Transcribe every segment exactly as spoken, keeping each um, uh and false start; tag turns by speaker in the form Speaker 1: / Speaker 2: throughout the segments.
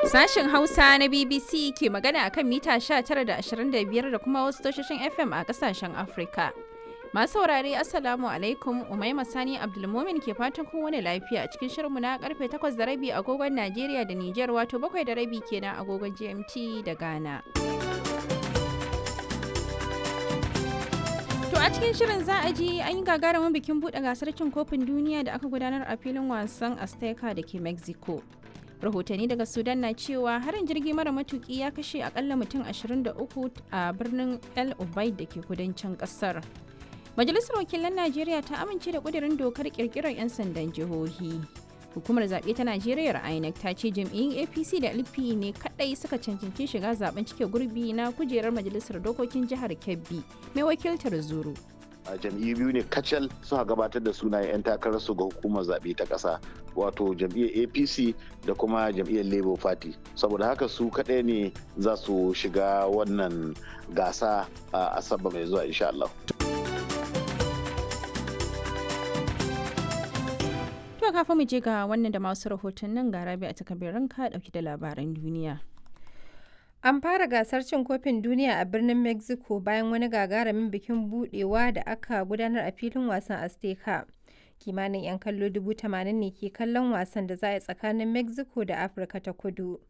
Speaker 1: Sashen Hausa na B B C ke magana akan mita sha tara da ashirin da biyar da kuma wasu tashoshin F M a kasashen Afrika. Masu saurare Assalamu alaikum, Umaima Sani Abdulmumin ke fatan kun wani lafiya a cikin shirinmu na karfe takwas da rabi agogon Najeriya da Nijar, wato bakwai da rabi kenan agogon G M T da Ghana. To a cikin shirin za a ji an yi gagarumin bikin buɗe gasar cin kofin duniya da aka gudanar a filin wasan Azteca da ke Mexico. Rahotanni daga Sudan na cewa harin jirgi mara matuki ya kashe akalla mutum ashirin da uku a birnin El Ubaid da ke kudancin kasar. Majalisar Wakilan Najeriya ta amince da kudirin dokar kirkirar 'yan sandan jihohi. Hukumar zaɓe ta Najeriya I N E C ta ce jam'iyyun A P C da L P ne kaɗai suka cancanci shiga zaben cike gurbi na kujerar Majalisar Dokokin Jihar Kebbi mai wakiltar Zuru.
Speaker 2: a jam'iyyu biyu ne kacal suka gabatar da sunayen 'yan takararsu ga hukumar zaɓe ta ƙasa, wato jam'iyyar A P C da kuma jam'iyyar Labour Party. Saboda haka su kaɗai ne za su shiga wannan gasa a Asabar mai zuwa insha Allah.
Speaker 1: To kafin mu je ga wannan da masu rahotannin, ga Rabi a takabirin ka dauki da labaran duniya.
Speaker 3: An fara gasar cin kofin duniya a birnin Mexico bayan wani gagarumin bikin budewa da aka gudanar a filin wasan Azteca. Kimanin 'yan kallo dubu tamanin ne ke kallon wasan da za a yi tsakanin Mexico da Afirka ta Kudu.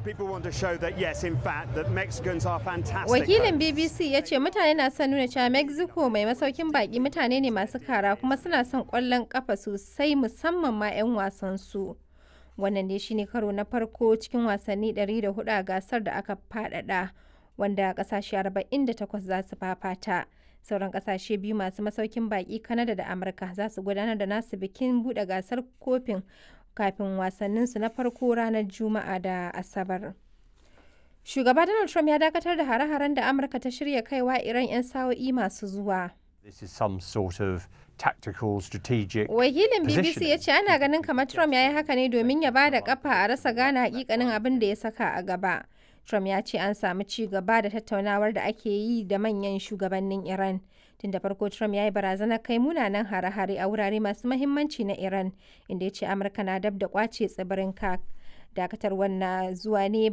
Speaker 3: Wakilin B B C ya ce mutane na son nuna cewa Mexico mai masaukin baki mutane ne masu kara kuma suna son kwallon kafa sosai, musamman ma 'yan wasan su. Wannan ne shine karo na farko cikin wasanni ɗari da hudu a gasar da aka faɗaɗa, wanda ƙasashe arba'in da takwas za su fafata. Sauran ƙasashe biyu masu masaukin baƙi, Canada da Amurka, za su gudanar da nasu bikin buɗe gasar kofin kafin wasanninsu na farko ranar Juma'a da Asabar. Shugaba Donald Trump ya dakatar da hare-haren da Amurka ta shirya kaiwa Iran 'yan sa'o'i masu zuwa.
Speaker 4: This is some sort of tactical strategic
Speaker 3: Wakilin B B C
Speaker 4: positioning.
Speaker 3: ya ce ana ganin kamar Trump ya yi haka ne domin ya ba da kafa a rasa gane hakikanin abin da ya saka a gaba. Trump ya ce an samu ci gaba da tattaunawar da ake yi da manyan shugabannin Iran. Tun da farko Trump ya yi barazanar kai munanan hare-hare a wurare masu mahimmanci na Iran, inda ya ce Amurka na dab da kwace tsibirin Kak. Dakatarwar na zuwa ne